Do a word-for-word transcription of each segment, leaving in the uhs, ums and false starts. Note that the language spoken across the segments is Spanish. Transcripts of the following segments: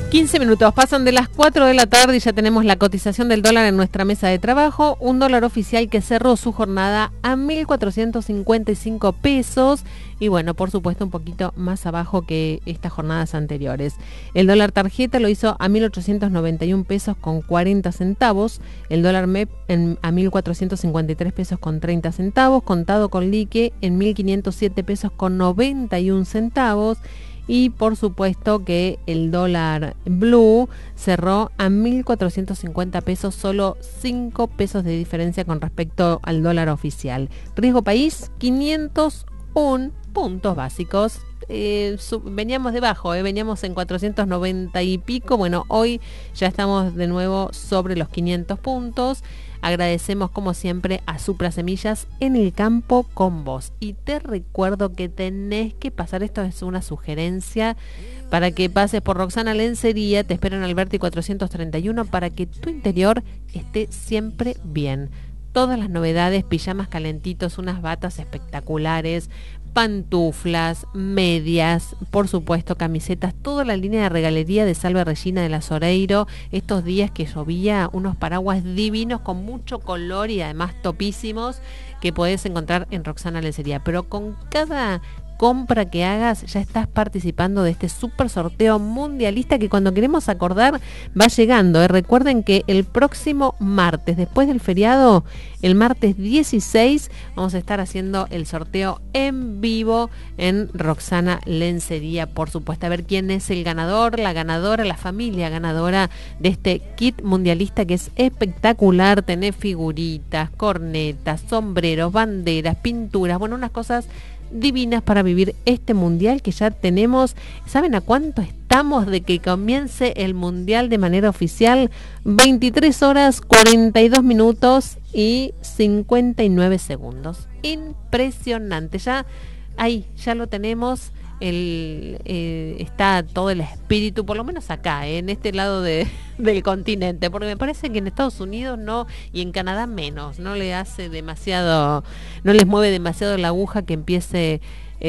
quince minutos, pasan de las cuatro de la tarde y ya tenemos la cotización del dólar en nuestra mesa de trabajo. Un dólar oficial que cerró su jornada a mil cuatrocientos cincuenta y cinco pesos y bueno, por supuesto un poquito más abajo que estas jornadas anteriores. El dólar tarjeta lo hizo a mil ochocientos noventa y un pesos con cuarenta centavos, el dólar M E P en, a mil cuatrocientos cincuenta y tres pesos con treinta centavos, contado con liqui en mil quinientos siete pesos con noventa y un centavos. Y por supuesto que el dólar blue cerró a mil cuatrocientos cincuenta pesos, solo cinco pesos de diferencia con respecto al dólar oficial. Riesgo país, quinientos uno puntos básicos. Eh, sub, veníamos debajo, eh, veníamos en cuatrocientos noventa y pico. Bueno, hoy ya estamos de nuevo sobre los quinientos puntos. Agradecemos como siempre a Supra Semillas, en el campo con vos. Y te recuerdo que tenés que pasar, esto es una sugerencia, para que pases por Roxana Lencería, te esperan Alberti cuatrocientos treinta y uno para que tu interior esté siempre bien. Todas las novedades, pijamas calentitos, unas batas espectaculares, pantuflas, medias, por supuesto camisetas, toda la línea de regalería de Salve Regina de la Soreiro. Estos días que llovía, unos paraguas divinos con mucho color y además topísimos que podés encontrar en Roxana Lencería. Pero con cada compra que hagas ya estás participando de este super sorteo mundialista que cuando queremos acordar va llegando, ¿eh? Recuerden que el próximo martes, después del feriado, el martes dieciséis, vamos a estar haciendo el sorteo en vivo en Roxana Lencería, por supuesto, a ver quién es el ganador, la ganadora, la familia ganadora de este kit mundialista que es espectacular. Tenés figuritas, cornetas, sombreros, banderas, pinturas, bueno, unas cosas divinas para vivir este mundial que ya tenemos. ¿Saben a cuánto estamos de que comience el mundial de manera oficial? veintitrés horas, cuarenta y dos minutos y cincuenta y nueve segundos. Impresionante. Ya ahí, ya lo tenemos. El, eh, está todo el espíritu, por lo menos acá, eh, en este lado de, del continente, porque me parece que en Estados Unidos no, y en Canadá menos, no le hace demasiado, no les mueve demasiado la aguja que empiece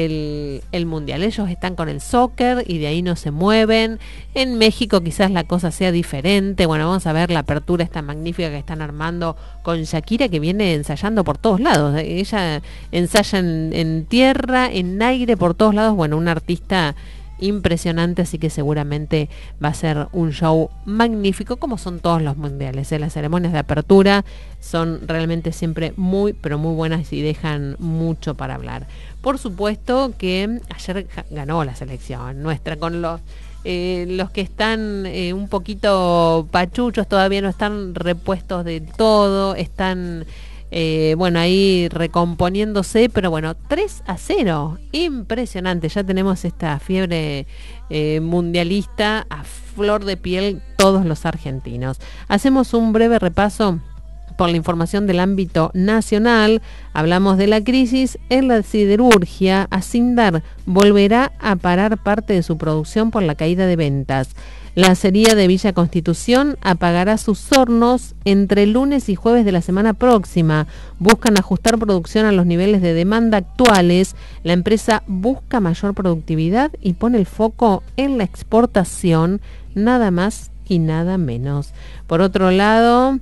el, el mundial. Ellos están con el soccer y de ahí no se mueven. En México quizás la cosa sea diferente. Bueno, vamos a ver la apertura esta magnífica que están armando con Shakira, que viene ensayando por todos lados. Ella ensaya en, en tierra, en aire, por todos lados. Bueno, una artista impresionante, así que seguramente va a ser un show magnífico, como son todos los mundiales, ¿eh? Las ceremonias de apertura son realmente siempre muy, pero muy buenas y dejan mucho para hablar. Por supuesto que ayer ganó la selección nuestra, con los eh, los que están eh, un poquito pachuchos, todavía no están repuestos de todo, están Eh, bueno, ahí recomponiéndose, pero bueno, tres a cero, impresionante. Ya tenemos esta fiebre eh, mundialista a flor de piel todos los argentinos. Hacemos un breve repaso por la información del ámbito nacional. Hablamos de la crisis en la siderurgia. Asindar volverá a parar parte de su producción por la caída de ventas. La acería de Villa Constitución apagará sus hornos entre lunes y jueves de la semana próxima. Buscan ajustar producción a los niveles de demanda actuales. La empresa busca mayor productividad y pone el foco en la exportación, nada más y nada menos. Por otro lado,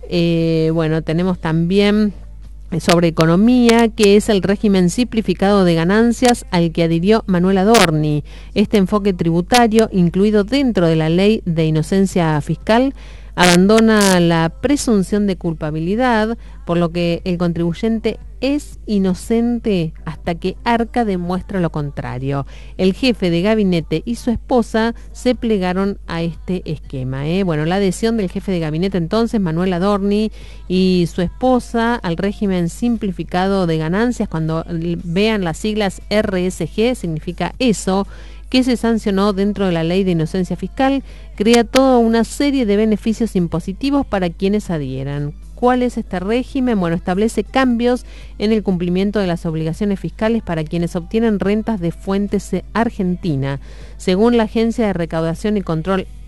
eh, bueno, tenemos también sobre economía, que es el régimen simplificado de ganancias al que adhirió Manuel Adorni. Este enfoque tributario, incluido dentro de la ley de inocencia fiscal, abandona la presunción de culpabilidad, por lo que el contribuyente es inocente hasta que Arca demuestra lo contrario. El jefe de gabinete y su esposa se plegaron a este esquema, ¿eh? Bueno, la adhesión del jefe de gabinete entonces, Manuel Adorni, y su esposa al régimen simplificado de ganancias, cuando vean las siglas R S G, significa eso, que se sancionó dentro de la ley de inocencia fiscal, crea toda una serie de beneficios impositivos para quienes adhieran. ¿Cuál es este régimen? Bueno, establece cambios en el cumplimiento de las obligaciones fiscales para quienes obtienen rentas de fuentes argentina. Según la Agencia de Recaudación y Control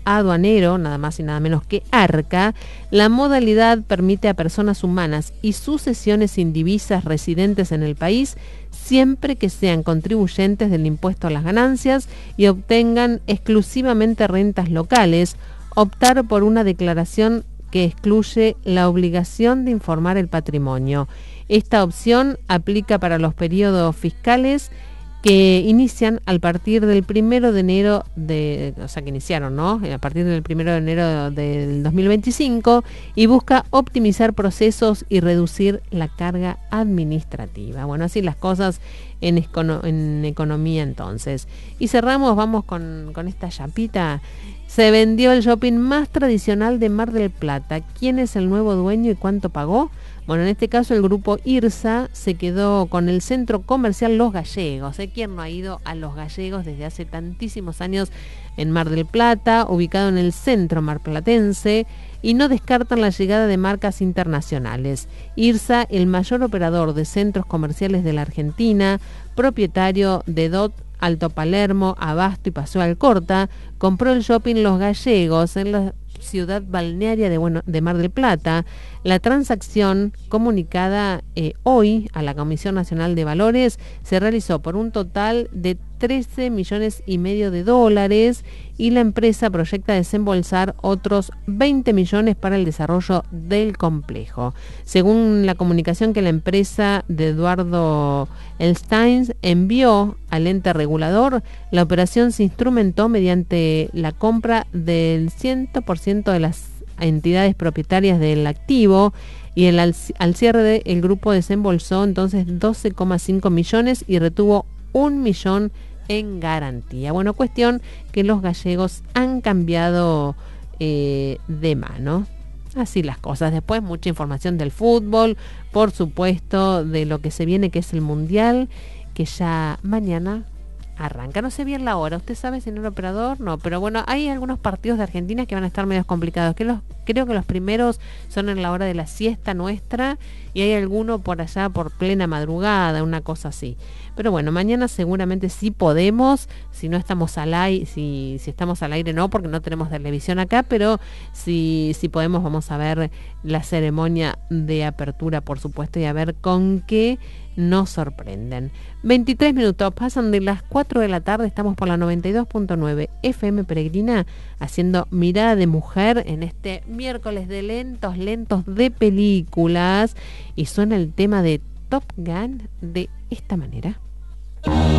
aduanero, nada más y nada menos que ARCA, la modalidad permite a personas humanas y sucesiones indivisas residentes en el país, siempre que sean contribuyentes del impuesto a las ganancias y obtengan exclusivamente rentas locales, optar por una declaración que excluye la obligación de informar el patrimonio. Esta opción aplica para los periodos fiscales que inician al partir del primero de enero de, o sea que iniciaron, ¿no? A partir del primero de enero del dos mil veinticinco y busca optimizar procesos y reducir la carga administrativa. Bueno, así las cosas en, escono, en economía entonces. Y cerramos, vamos con, con esta chapita. Se vendió el shopping más tradicional de Mar del Plata. ¿Quién es el nuevo dueño y cuánto pagó? Bueno, en este caso el grupo IRSA se quedó con el centro comercial Los Gallegos. ¿Eh? ¿Quién no ha ido a Los Gallegos desde hace tantísimos años en Mar del Plata, ubicado en el centro marplatense, y no descartan la llegada de marcas internacionales? IRSA, el mayor operador de centros comerciales de la Argentina, propietario de D O T Alto Palermo, Abasto y Paseo Alcorta, compró el shopping Los Gallegos en la ciudad balnearia de, bueno, de Mar del Plata. La transacción, comunicada eh, hoy a la Comisión Nacional de Valores, se realizó por un total de trece millones y medio de dólares y la empresa proyecta desembolsar otros veinte millones para el desarrollo del complejo. Según la comunicación que la empresa de Eduardo Elstein envió al ente regulador, la operación se instrumentó mediante la compra del cien por ciento de las entidades propietarias del activo y el, al, al cierre de, el grupo desembolsó entonces doce coma cinco millones y retuvo un millón en garantía. Bueno, cuestión que los gallegos han cambiado eh, de mano. Así las cosas. Después mucha información del fútbol, por supuesto, de lo que se viene, que es el Mundial, que ya mañana arranca. No sé bien la hora. ¿Usted sabe, señor operador? No, pero bueno, hay algunos partidos de Argentina que van a estar medio complicados. Que los, creo que los primeros son en la hora de la siesta nuestra y hay alguno por allá por plena madrugada, una cosa así. Pero bueno, mañana seguramente sí podemos, si no estamos al aire, si, si estamos al aire no, porque no tenemos televisión acá, pero si, si podemos vamos a ver la ceremonia de apertura, por supuesto, y a ver con qué nos sorprenden. veintitrés minutos, pasan de las cuatro de la tarde, estamos por la noventa y dos punto nueve F M Peregrina, haciendo Mirada de Mujer en este miércoles de lentos, lentos de películas, y suena el tema de Top Gun de esta manera.